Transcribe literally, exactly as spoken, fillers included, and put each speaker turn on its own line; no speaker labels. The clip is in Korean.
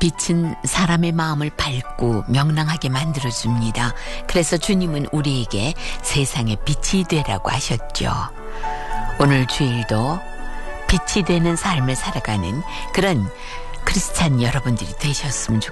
빛은 사람의 마음을 밝고 명랑하게 만들어줍니다. 그래서 주님은 우리에게 세상의 빛이 되라고 하셨죠. 오늘 주일도 빛이 되는 삶을 살아가는 그런 크리스찬 여러분들이 되셨으면 좋겠습니다.